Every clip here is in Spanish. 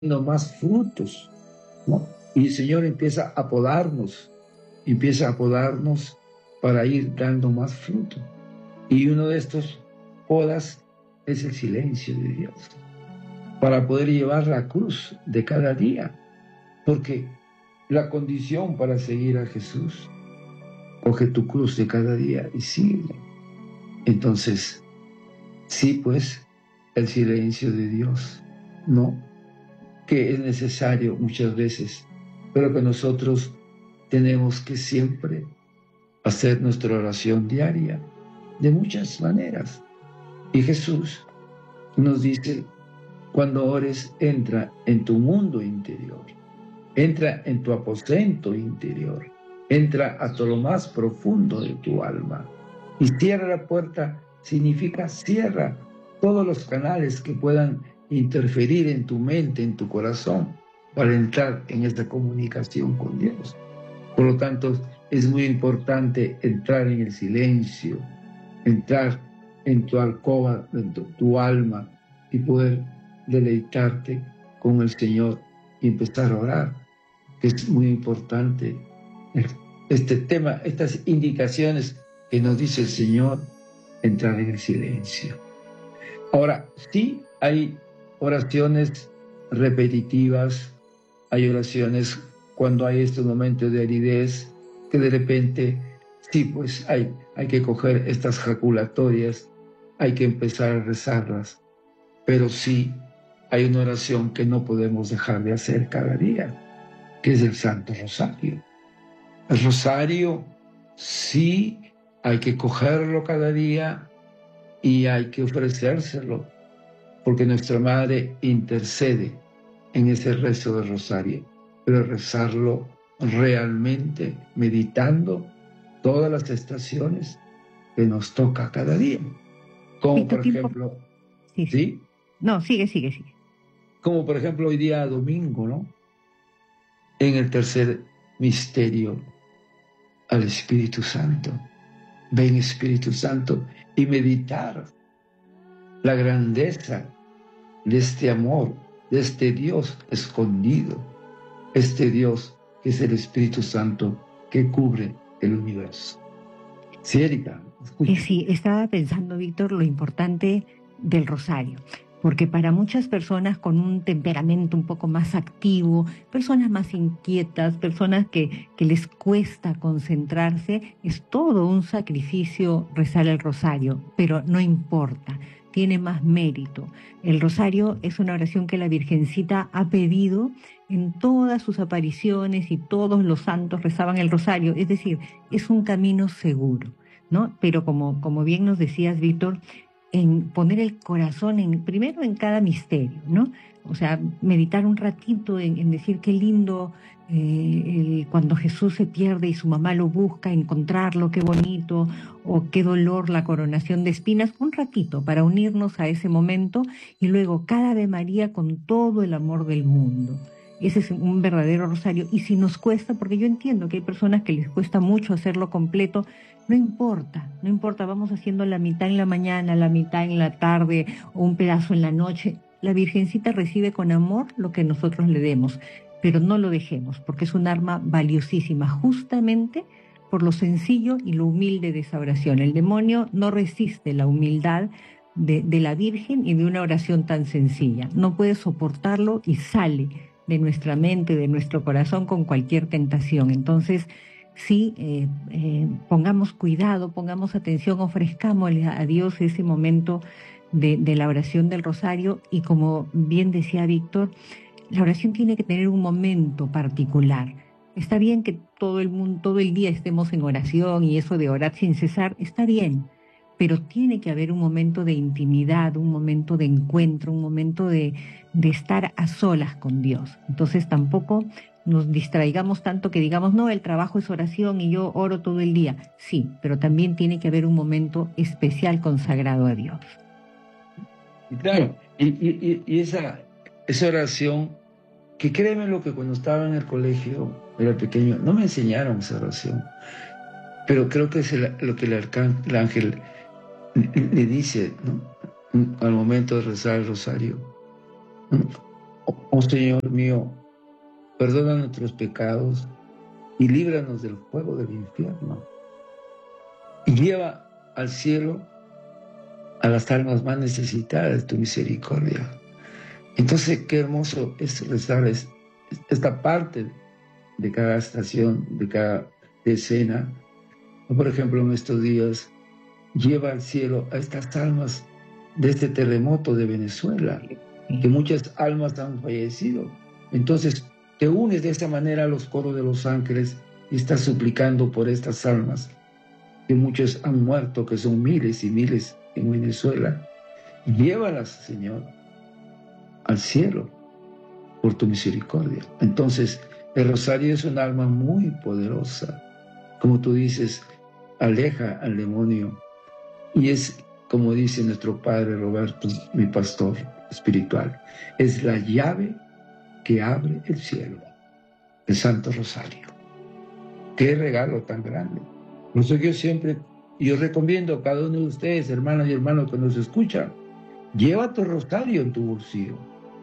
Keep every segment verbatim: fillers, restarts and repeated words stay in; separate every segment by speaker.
Speaker 1: más frutos, ¿no? Y el Señor empieza a podarnos, empieza a podarnos para ir dando más fruto. Y uno de estos podas es el silencio de Dios, para poder llevar la cruz de cada día, porque la condición para seguir a Jesús, coge tu cruz de cada día y sigue. Entonces, sí, pues, el silencio de Dios, ¿no? Que es necesario muchas veces, pero que nosotros tenemos que siempre hacer nuestra oración diaria, de muchas maneras. Y Jesús nos dice, cuando ores, entra en tu mundo interior, entra en tu aposento interior, entra hasta lo más profundo de tu alma. Y cierra la puerta significa cierra todos los canales que puedan interferir en tu mente, en tu corazón, para entrar en esta comunicación con Dios. Por lo tanto, es muy importante entrar en el silencio, entrar en tu alcoba, en tu, tu alma, y poder deleitarte con el Señor y empezar a orar, que es muy importante este tema, estas indicaciones que nos dice el Señor, entrar en el silencio. Ahora, sí hay oraciones repetitivas, hay oraciones cuando hay estos momentos de aridez, que de repente, sí, pues hay, hay que coger estas jaculatorias, hay que empezar a rezarlas, pero sí hay una oración que no podemos dejar de hacer cada día, que es el Santo Rosario. El Rosario, sí, hay que cogerlo cada día y hay que ofrecérselo, porque nuestra Madre intercede en ese rezo del Rosario, pero rezarlo realmente, meditando todas las estaciones que nos toca cada día. Como por
Speaker 2: tiempo?
Speaker 1: ejemplo,
Speaker 2: sí, sí.
Speaker 1: ¿sí?
Speaker 2: No, sigue, sigue, sigue.
Speaker 1: Como por ejemplo hoy día domingo, ¿no? En el tercer misterio al Espíritu Santo. Ven Espíritu Santo y meditar la grandeza de este amor, de este Dios escondido, este Dios que es el Espíritu Santo que cubre el universo. Sí, Erika, escucha.
Speaker 2: Eh, sí, estaba pensando, Víctor, lo importante del rosario, porque para muchas personas con un temperamento un poco más activo, personas más inquietas, personas que, que les cuesta concentrarse, es todo un sacrificio rezar el rosario, pero no importa, tiene más mérito. El rosario es una oración que la Virgencita ha pedido en todas sus apariciones y todos los santos rezaban el rosario, es decir, es un camino seguro, ¿no? Pero como, como bien nos decías, Víctor, en poner el corazón en, primero en cada misterio, ¿no? O sea, meditar un ratito en, en decir qué lindo eh, el, cuando Jesús se pierde y su mamá lo busca, encontrarlo, qué bonito, o qué dolor la coronación de espinas, un ratito para unirnos a ese momento, y luego cada Ave María con todo el amor del mundo. Ese es un verdadero rosario. Y si nos cuesta, porque yo entiendo que hay personas que les cuesta mucho hacerlo completo, no importa, no importa, vamos haciendo la mitad en la mañana, la mitad en la tarde o un pedazo en la noche. La Virgencita recibe con amor lo que nosotros le demos, pero no lo dejemos, porque es un arma valiosísima, justamente por lo sencillo y lo humilde de esa oración. El demonio no resiste la humildad de, de la Virgen y de una oración tan sencilla. No puede soportarlo y sale de nuestra mente, de nuestro corazón con cualquier tentación. Entonces, sí, eh, eh, pongamos cuidado, pongamos atención, ofrezcámosle a Dios ese momento de, de la oración del rosario, y como bien decía Víctor, la oración tiene que tener un momento particular. Está bien que todo el mundo, todo el día estemos en oración, y eso de orar sin cesar, está bien, pero tiene que haber un momento de intimidad, un momento de encuentro, un momento de, de estar a solas con Dios. Entonces tampoco nos distraigamos tanto que digamos, no, el trabajo es oración y yo oro todo el día. Sí, pero también tiene que haber un momento especial consagrado a Dios.
Speaker 1: Claro, y, y, y esa, esa oración, que créeme lo que cuando estaba en el colegio, era pequeño, no me enseñaron esa oración, pero creo que es el, lo que el, arcán, el ángel le dice, ¿no? Al momento de rezar el rosario, ¿no? Oh, oh Señor mío, perdona nuestros pecados y líbranos del fuego del infierno. Y lleva al cielo a las almas más necesitadas de tu misericordia. Entonces, qué hermoso es rezar esta parte de cada estación, de cada decena. Por ejemplo, en estos días, lleva al cielo a estas almas de este terremoto de Venezuela, que muchas almas han fallecido. Entonces, te unes de esta manera a los coros de los ángeles y estás suplicando por estas almas, que muchos han muerto, que son miles y miles en Venezuela. Llévalas, Señor, al cielo por tu misericordia. Entonces, el rosario es un alma muy poderosa. Como tú dices, aleja al demonio. Y es, como dice nuestro padre Roberto, mi pastor espiritual, es la llave que abre el cielo, el Santo Rosario. Qué regalo tan grande. Por eso yo siempre, yo recomiendo a cada uno de ustedes, hermanas y hermanos que nos escuchan, lleva tu rosario en tu bolsillo.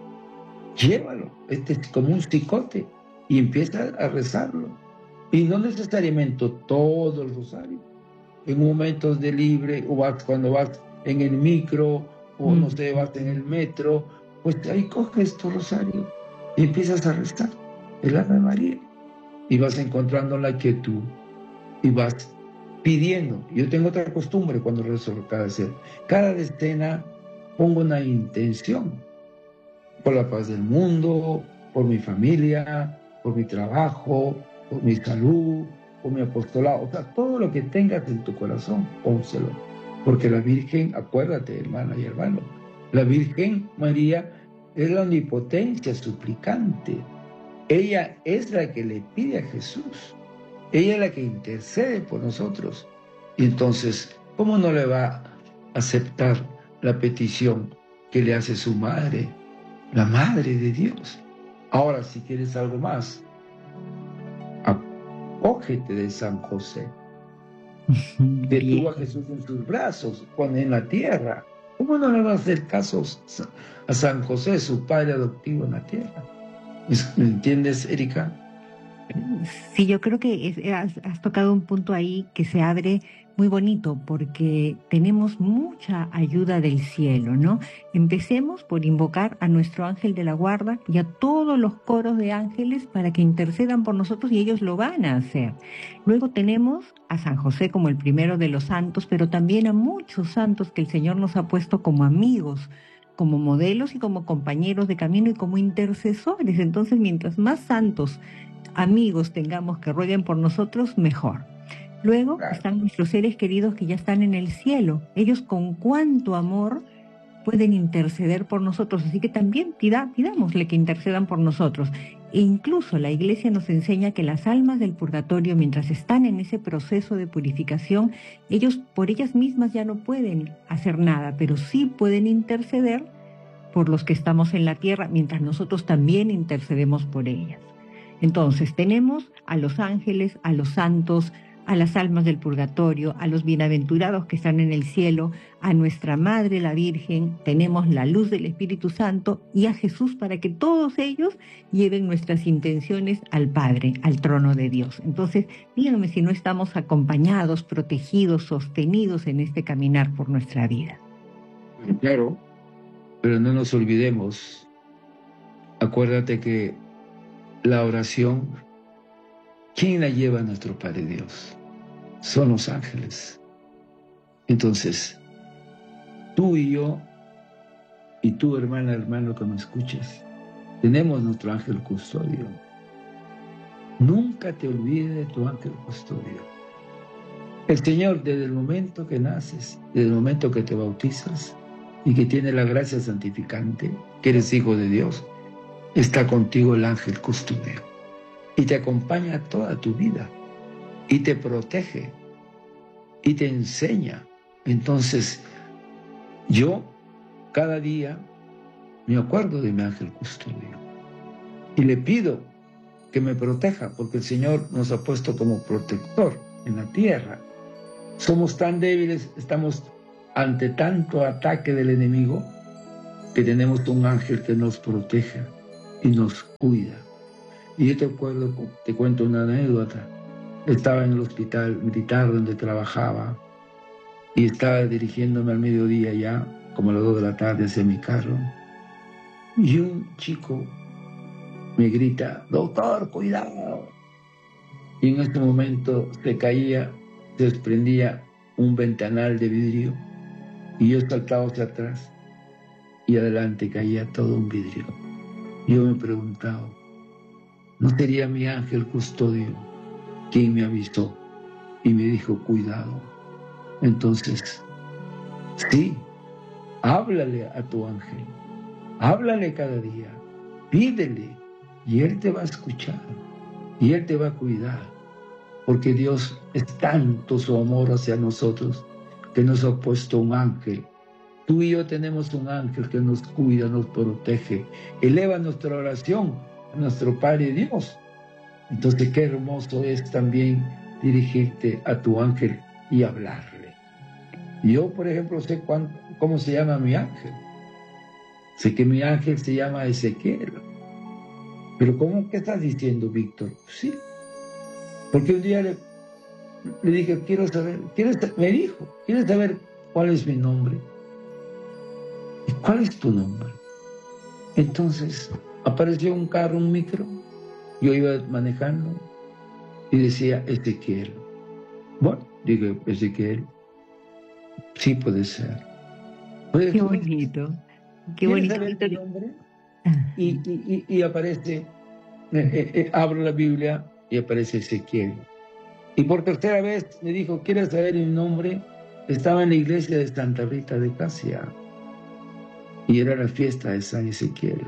Speaker 1: Llévalo, este es como un cicote, y empieza a rezarlo. Y no necesariamente todo el rosario. En momentos de libre, o vas, cuando vas en el micro, o mm. no sé, vas en el metro, pues ahí coges tu rosario y empiezas a rezar el Ave María. Y vas encontrando la quietud y vas pidiendo. Yo tengo otra costumbre cuando rezo cada decena. Cada decena pongo una intención por la paz del mundo, por mi familia, por mi trabajo, por mi salud, por mi apostolado. O sea, todo lo que tengas en tu corazón, pónselo. Porque la Virgen, acuérdate, hermana y hermano, la Virgen María es la omnipotencia suplicante. Ella es la que le pide a Jesús. Ella es la que intercede por nosotros. Y entonces, ¿cómo no le va a aceptar la petición que le hace su madre, la Madre de Dios? Ahora, si quieres algo más, acógete de San José, que tuvo a Jesús en sus brazos, cuando en la tierra. ¿Cómo no le va a hacer caso a San José, su padre adoptivo en la tierra? ¿Me entiendes, Erika?
Speaker 2: Sí, yo creo que es, has, has tocado un punto ahí que se abre muy bonito, porque tenemos mucha ayuda del cielo, ¿no? Empecemos por invocar a nuestro ángel de la guarda y a todos los coros de ángeles para que intercedan por nosotros, y ellos lo van a hacer. Luego tenemos a San José como el primero de los santos, pero también a muchos santos que el Señor nos ha puesto como amigos, como modelos y como compañeros de camino y como intercesores. Entonces, mientras más santos amigos tengamos que rueguen por nosotros, mejor. Luego claro. Están nuestros seres queridos que ya están en el cielo. Ellos con cuánto amor pueden interceder por nosotros. Así que también pida, pidámosle que intercedan por nosotros. E incluso la Iglesia nos enseña que las almas del purgatorio, mientras están en ese proceso de purificación, ellos por ellas mismas ya no pueden hacer nada, pero sí pueden interceder por los que estamos en la tierra, mientras nosotros también intercedemos por ellas. Entonces tenemos a los ángeles, a los santos, a las almas del purgatorio, a los bienaventurados que están en el cielo, a nuestra Madre la Virgen, tenemos la luz del Espíritu Santo y a Jesús, para que todos ellos lleven nuestras intenciones al Padre, al trono de Dios. Entonces, díganme si no estamos acompañados, protegidos, sostenidos en este caminar por nuestra vida.
Speaker 1: Claro, pero no nos olvidemos, acuérdate que la oración, ¿quién la lleva a nuestro Padre Dios? Son los ángeles. Entonces, tú y yo, y tú, hermana, hermano que me escuchas, tenemos nuestro ángel custodio. Nunca te olvides de tu ángel custodio. El Señor, desde el momento que naces, desde el momento que te bautizas y que tienes la gracia santificante, que eres hijo de Dios, está contigo el ángel custodio y te acompaña toda tu vida y te protege y te enseña. Entonces, yo cada día me acuerdo de mi ángel custodio y le pido que me proteja, porque el Señor nos ha puesto como protector en la tierra. Somos tan débiles, estamos ante tanto ataque del enemigo, que tenemos un ángel que nos protege y nos cuida. Y yo te acuerdo, te cuento una anécdota. Estaba en el hospital militar donde trabajaba y estaba dirigiéndome al mediodía ya, como a las dos de la tarde, hacia mi carro. Y un chico me grita, doctor, cuidado. Y en ese momento se caía, se desprendía un ventanal de vidrio y yo saltaba hacia atrás y adelante caía todo un vidrio. Yo me preguntaba, ¿no sería mi ángel custodio quien me avisó y me dijo, cuidado? Entonces, sí, háblale a tu ángel, háblale cada día, pídele, y Él te va a escuchar, y Él te va a cuidar, porque Dios es tanto su amor hacia nosotros, que nos ha puesto un ángel. Tú y yo tenemos un ángel que nos cuida, nos protege, eleva nuestra oración a nuestro Padre Dios. Entonces, qué hermoso es también dirigirte a tu ángel y hablarle. Yo, por ejemplo, sé cuánto, cómo se llama mi ángel. Sé que mi ángel se llama Ezequiel. Pero ¿cómo que estás diciendo, Víctor? Sí. Porque un día le, le dije, quiero saber, ¿quieres, me dijo, ¿quieres saber cuál es mi nombre? ¿Y cuál es tu nombre? Entonces, apareció un carro, un micro, yo iba manejando y decía Ezequiel. Bueno, dije, Ezequiel, sí puede ser. Oye,
Speaker 2: Qué bonito, qué bonito.
Speaker 1: ¿Quieres saber tu nombre? Y, y, y aparece, eh, eh, eh, abro la Biblia y aparece Ezequiel. Y por tercera vez me dijo, ¿quieres saber mi nombre? Estaba en la iglesia de Santa Rita de Casia y era la fiesta de San Ezequiel,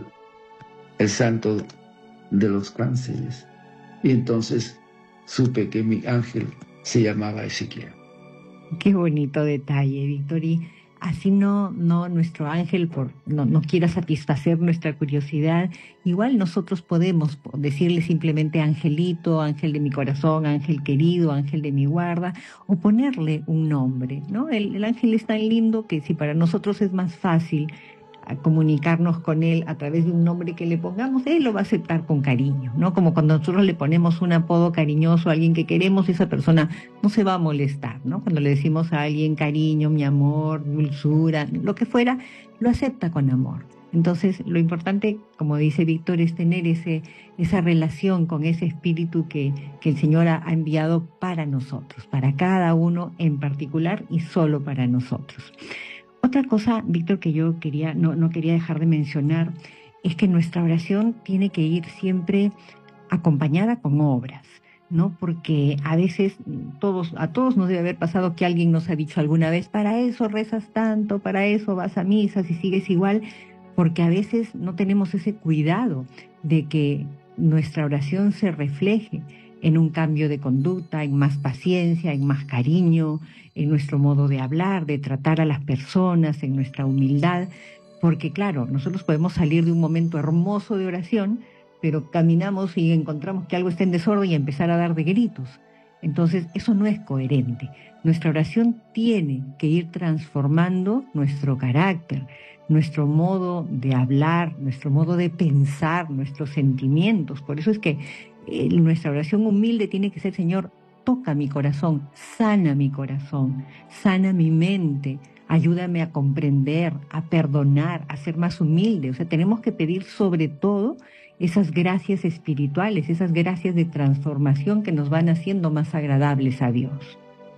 Speaker 1: el santo de los cánceres. Y entonces supe que mi ángel se llamaba Ezequiel.
Speaker 2: Qué bonito detalle, Víctor. Y así no, no nuestro ángel por, no, no quiera satisfacer nuestra curiosidad, igual nosotros podemos decirle simplemente angelito, ángel de mi corazón, ángel querido, ángel de mi guarda, o ponerle un nombre, ¿no? El, el ángel es tan lindo que si para nosotros es más fácil a comunicarnos con él a través de un nombre que le pongamos, él lo va a aceptar con cariño, ¿no? Como cuando nosotros le ponemos un apodo cariñoso a alguien que queremos, esa persona no se va a molestar, ¿no? Cuando le decimos a alguien cariño, mi amor, dulzura, lo que fuera, lo acepta con amor. Entonces, lo importante, como dice Víctor, es tener ese, esa relación con ese espíritu que, que el Señor ha, ha enviado para nosotros, para cada uno en particular y solo para nosotros. Otra cosa, Víctor, que yo quería, no, no quería dejar de mencionar, es que nuestra oración tiene que ir siempre acompañada con obras, ¿no? Porque a veces todos, a todos nos debe haber pasado que alguien nos ha dicho alguna vez, para eso rezas tanto, para eso vas a misas y sigues igual, porque a veces no tenemos ese cuidado de que nuestra oración se refleje en un cambio de conducta, en más paciencia, en más cariño, en nuestro modo de hablar, de tratar a las personas, en nuestra humildad, porque claro, nosotros podemos salir de un momento hermoso de oración, pero caminamos y encontramos que algo está en desorden y empezar a dar de gritos. Entonces, eso no es coherente. Nuestra oración tiene que ir transformando nuestro carácter, nuestro modo de hablar, nuestro modo de pensar, nuestros sentimientos. Por eso es que eh, nuestra oración humilde tiene que ser, Señor, toca mi corazón, sana mi corazón, sana mi mente, ayúdame a comprender, a perdonar, a ser más humilde. O sea, tenemos que pedir sobre todo esas gracias espirituales, esas gracias de transformación que nos van haciendo más agradables a Dios.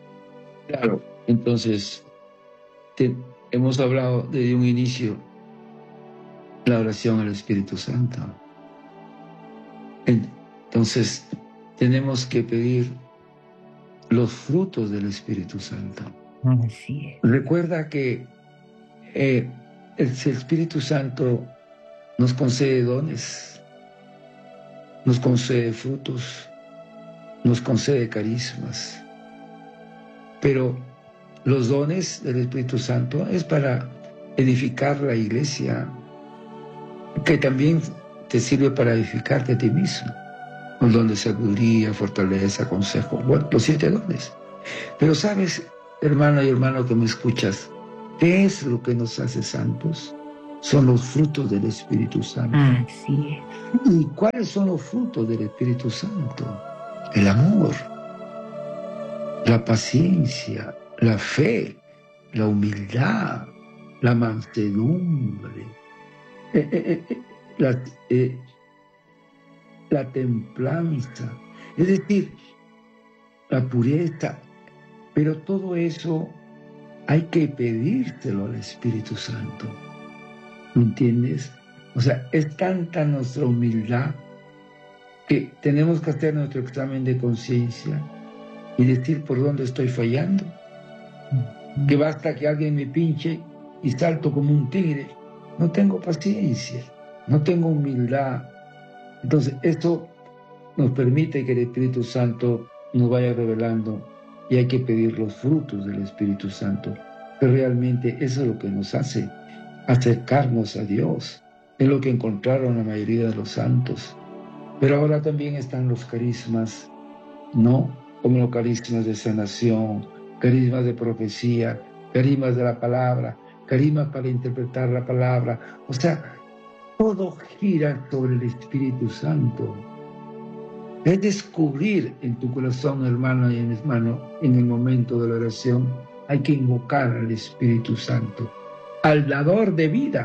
Speaker 1: Claro, entonces te, hemos hablado desde un inicio la oración al Espíritu Santo. Entonces tenemos que pedir los frutos del Espíritu Santo.
Speaker 2: Así es.
Speaker 1: Recuerda que eh, el Espíritu Santo nos concede dones, nos concede frutos, nos concede carismas. Pero los dones del Espíritu Santo es para edificar la iglesia, que también te sirve para edificarte a ti mismo. Un don de sabiduría, fortaleza, consejo, bueno, los siete dones. Pero sabes, hermano y hermano que me escuchas, ¿qué es lo que nos hace santos? son los frutos del Espíritu Santo.
Speaker 2: Así es.
Speaker 1: ¿Y cuáles son los frutos del Espíritu Santo? El amor, la paciencia, la fe, la humildad, la mansedumbre, eh, eh, eh, la, eh, la templanza, es decir, la pureza. Pero todo eso hay que pedírselo al Espíritu Santo. ¿Me entiendes? O sea, es tanta nuestra humildad que tenemos que hacer nuestro examen de conciencia y decir por dónde estoy fallando. Que basta que alguien me pinche y salto como un tigre. No tengo paciencia, no tengo humildad. Entonces, esto nos permite que el Espíritu Santo nos vaya revelando y hay que pedir los frutos del Espíritu Santo. Pero realmente eso es lo que nos hace acercarnos a Dios. Es lo que encontraron la mayoría de los santos. Pero ahora también están los carismas, ¿no? Como los carismas de sanación, carismas de profecía, carismas de la palabra, carismas para interpretar la palabra. O sea, todo gira sobre el Espíritu Santo. Es descubrir en tu corazón, hermano y hermano, en el momento de la oración, hay que invocar al Espíritu Santo, al dador de vida.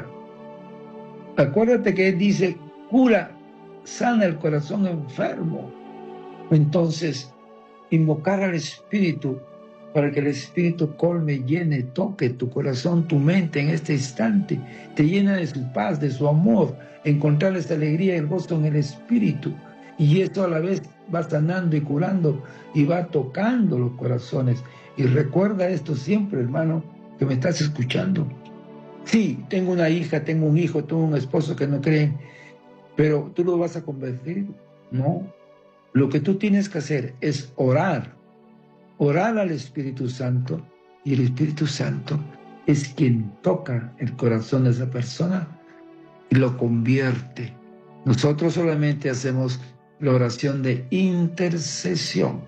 Speaker 1: Acuérdate que él dice, cura, sana el corazón enfermo. Entonces, invocar al Espíritu para que el Espíritu colme, llene, toque tu corazón, tu mente en este instante, te llena de su paz, de su amor, encontrar esta alegría y el gozo en el Espíritu. Y esto a la vez va sanando y curando y va tocando los corazones. Y recuerda esto siempre, hermano, que me estás escuchando. Sí, tengo una hija, tengo un hijo, tengo un esposo que no creen, pero tú lo vas a convertir. No. Lo que tú tienes que hacer es orar, orar al Espíritu Santo, y el Espíritu Santo es quien toca el corazón de esa persona y lo convierte. Nosotros solamente hacemos la oración de intercesión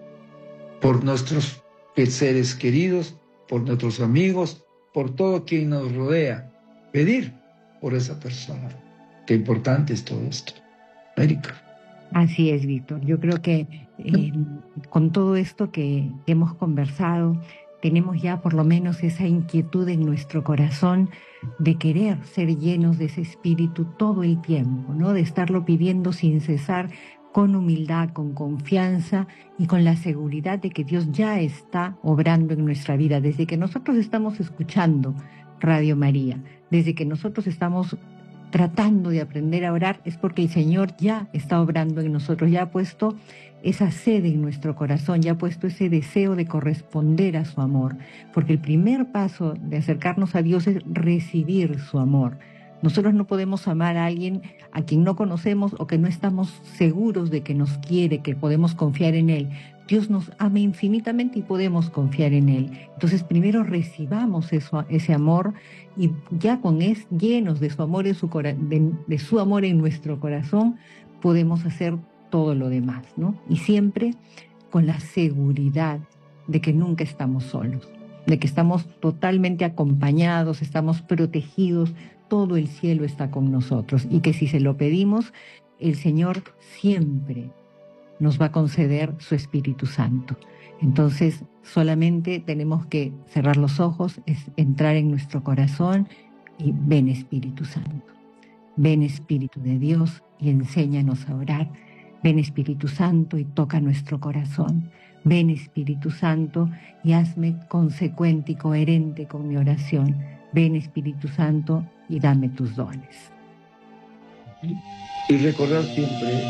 Speaker 1: por nuestros seres queridos, por nuestros amigos, por todo quien nos rodea. Pedir por esa persona. Qué importante es todo esto. Erika.
Speaker 2: Así es, Víctor. Yo creo que eh, con todo esto que hemos conversado, tenemos ya por lo menos esa inquietud en nuestro corazón de querer ser llenos de ese espíritu todo el tiempo, ¿no? De estarlo pidiendo sin cesar, con humildad, con confianza y con la seguridad de que Dios ya está obrando en nuestra vida. Desde que nosotros estamos escuchando Radio María, desde que nosotros estamos tratando de aprender a orar, es porque el Señor ya está obrando en nosotros, ya ha puesto esa sed en nuestro corazón, ya ha puesto ese deseo de corresponder a su amor, porque el primer paso de acercarnos a Dios es recibir su amor. Nosotros no podemos amar a alguien a quien no conocemos o que no estamos seguros de que nos quiere, que podemos confiar en Él. Dios nos ama infinitamente y podemos confiar en Él. Entonces primero recibamos eso, ese amor, y ya con es, llenos de su amor, de su, de, de su amor en nuestro corazón, podemos hacer todo lo demás, ¿no? Y siempre con la seguridad de que nunca estamos solos, de que estamos totalmente acompañados, estamos protegidos, todo el cielo está con nosotros, y que si se lo pedimos, el Señor siempre nos va a conceder su Espíritu Santo. Entonces, solamente tenemos que cerrar los ojos, es entrar en nuestro corazón y ven Espíritu Santo. Ven Espíritu de Dios y enséñanos a orar. Ven Espíritu Santo y toca nuestro corazón. Ven Espíritu Santo y hazme consecuente y coherente con mi oración. Ven Espíritu Santo y dame tus dones.
Speaker 1: Y recordar siempre